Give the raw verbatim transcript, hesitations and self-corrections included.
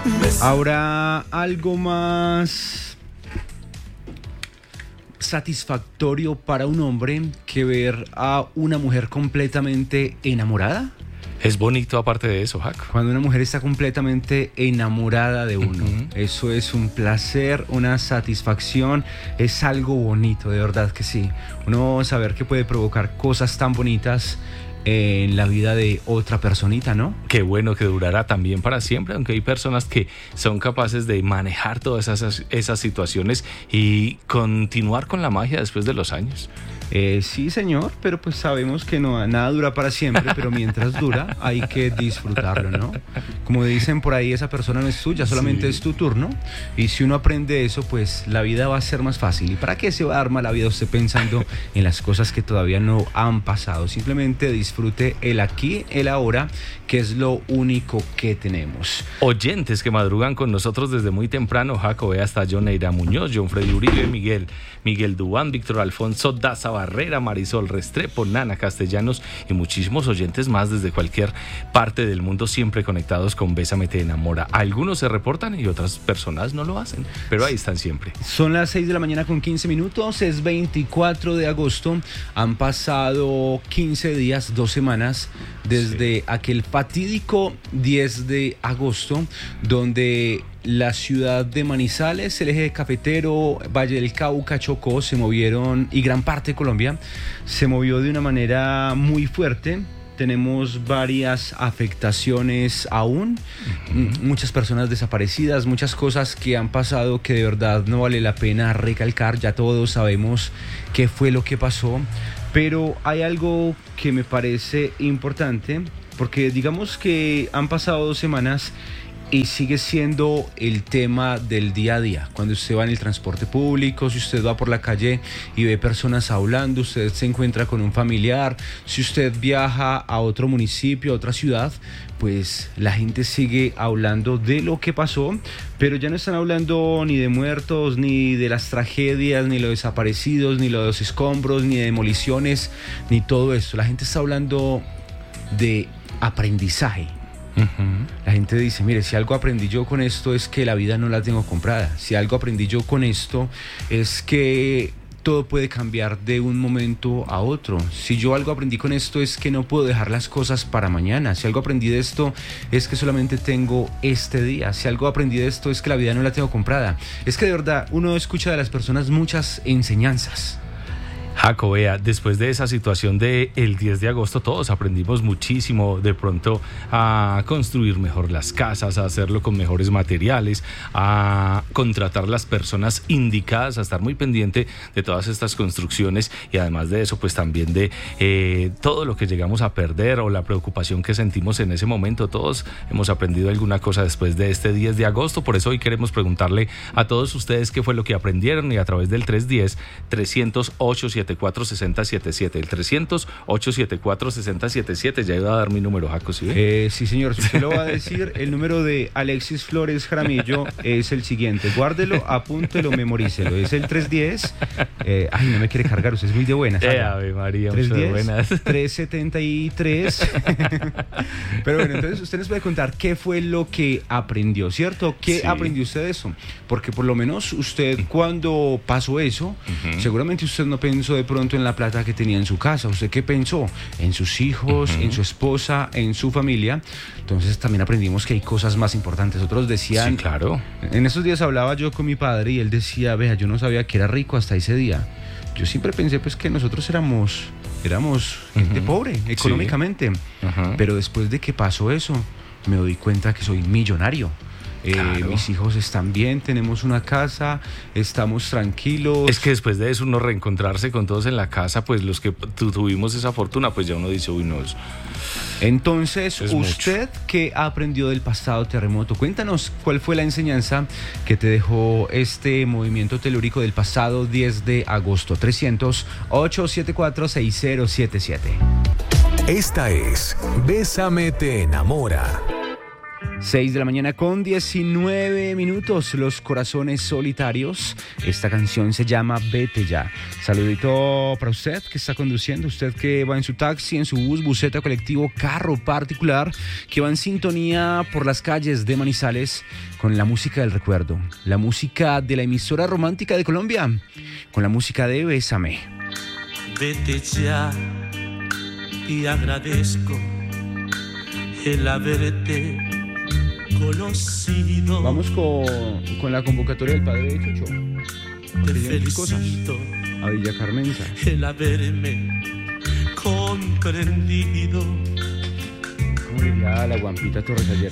Ahora, algo más satisfactorio para un hombre que ver a una mujer completamente enamorada. Es bonito aparte de eso, Jaco. Cuando una mujer está completamente enamorada de uno, uh-huh. Eso es un placer, una satisfacción, es algo bonito, de verdad que sí. Uno saber que puede provocar cosas tan bonitas en la vida de otra personita, ¿no? Qué bueno que durará también para siempre, aunque hay personas que son capaces de manejar todas esas, esas situaciones y continuar con la magia después de los años. Eh, sí, señor, pero pues sabemos que no, nada dura para siempre, pero mientras dura hay que disfrutarlo, ¿no? Como dicen por ahí, esa persona no es tuya, solamente sí. Es tu turno, y si uno aprende eso, pues la vida va a ser más fácil. ¿Y para qué se va a dar mala vida usted pensando en las cosas que todavía no han pasado? Simplemente disfrute el aquí, el ahora, que es lo único que tenemos. Oyentes que madrugan con nosotros desde muy temprano, Jaco, ve hasta Joneira Muñoz, John Freddy Uribe, Miguel, Miguel Dubán, Víctor Alfonso Daza Barrera, Marisol Restrepo, Nana Castellanos y muchísimos oyentes más desde cualquier parte del mundo, siempre conectados con Bésame te enamora. Algunos se reportan y otras personas no lo hacen, pero ahí están siempre. Son las seis de la mañana con quince minutos, es veinticuatro de agosto, han pasado quince días, dos semanas desde sí. aquel fatídico diez de agosto, donde la ciudad de Manizales, el eje cafetero, Valle del Cauca, Chocó se movieron, y gran parte de Colombia se movió de una manera muy fuerte. Tenemos varias afectaciones aún, uh-huh. muchas personas desaparecidas, muchas cosas que han pasado que de verdad no vale la pena recalcar, ya todos sabemos qué fue lo que pasó, pero hay algo que me parece importante, porque digamos que han pasado dos semanas y sigue siendo el tema del día a día. Cuando usted va en el transporte público, si usted va por la calle y ve personas hablando, usted se encuentra con un familiar, si usted viaja a otro municipio, a otra ciudad, pues la gente sigue hablando de lo que pasó, pero ya no están hablando ni de muertos, ni de las tragedias, ni los desaparecidos, ni los escombros, ni de demoliciones, ni todo esto. La gente está hablando de aprendizaje. Uh-huh. La gente dice, mire, si algo aprendí yo con esto es que la vida no la tengo comprada. Si algo aprendí yo con esto es que todo puede cambiar de un momento a otro. Si yo algo aprendí con esto es que no puedo dejar las cosas para mañana. Si algo aprendí de esto es que solamente tengo este día. Si algo aprendí de esto es que la vida no la tengo comprada. Es que de verdad uno escucha de las personas muchas enseñanzas. Jaco, vea, después de esa situación del diez de agosto todos aprendimos muchísimo, de pronto a construir mejor las casas, a hacerlo con mejores materiales, a contratar las personas indicadas, a estar muy pendiente de todas estas construcciones, y además de eso pues también de eh, todo lo que llegamos a perder o la preocupación que sentimos en ese momento. Todos hemos aprendido alguna cosa después de este diez de agosto, por eso hoy queremos preguntarle a todos ustedes qué fue lo que aprendieron, y a través del tres uno cero, trescientos ocho, setenta y cuatro sesenta setenta y siete, el trescientos ocho setenta y cuatro sesenta setenta y siete. Ya iba a dar mi número, Jaco, ¿sí? Eh, sí, señor, si usted lo va a decir, el número de Alexis Flores Jaramillo es el siguiente, guárdelo, apúntelo, memorícelo, es el tres uno cero, eh, ay, no me quiere cargar, usted es muy de buenas. Eh, ave María, tres uno cero, buenas. trescientos setenta y tres. Pero bueno, entonces usted nos puede contar qué fue lo que aprendió, ¿cierto? ¿Qué sí. aprendió usted de eso? Porque por lo menos usted cuando pasó eso, uh-huh. seguramente usted no pensó de pronto en la plata que tenía en su casa. ¿Usted qué pensó? En sus hijos, uh-huh. en su esposa, en su familia. Entonces también aprendimos que hay cosas más importantes. Otros decían... Sí, claro. En esos días hablaba yo con mi padre y él decía, vea, yo no sabía que era rico hasta ese día. Yo siempre pensé pues que nosotros éramos, éramos gente uh-huh. pobre económicamente. Sí. Uh-huh. Pero después de que pasó eso, me doy cuenta que soy millonario. Eh, claro. Mis hijos están bien, tenemos una casa, estamos tranquilos. Es que después de eso uno reencontrarse con todos en la casa, pues los que tu, tuvimos esa fortuna, pues ya uno dice, uy, no es... Entonces, es ¿usted mucho. ¿Qué aprendió del pasado terremoto? Cuéntanos cuál fue la enseñanza que te dejó este movimiento telúrico del pasado diez de agosto. Trescientos ocho setenta y cuatro sesenta setenta y siete. Esta es Bésame te enamora. seis de la mañana con diecinueve minutos, Los Corazones Solitarios. Esta canción se llama Vete Ya. Saludito para usted que está conduciendo, usted que va en su taxi, en su bus, buseta, colectivo, carro particular, que va en sintonía por las calles de Manizales con la música del recuerdo, la música de la emisora romántica de Colombia, con la música de Bésame. Vete ya y agradezco el haberte conocido. Vamos con, con la convocatoria del padre de Chucho. Te felicito a Villa Carmenza. el haberme comprendido. Como diría la Guampita Torres ayer.